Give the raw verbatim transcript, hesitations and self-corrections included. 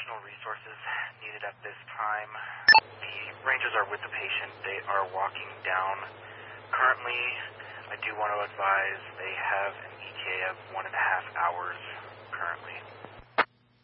additional resources needed at this time. The Rangers are with the patient. They are walking down. Currently, I do want to advise they have an E T A of one and a half hours.